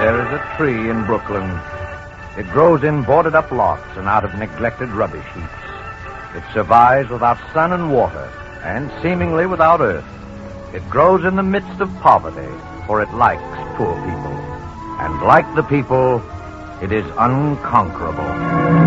There is a tree in Brooklyn. It grows in boarded-up lots and out of neglected rubbish heaps. It survives without sun and water, and seemingly without earth. It grows in the midst of poverty, for it likes poor people. And like the people, it is unconquerable.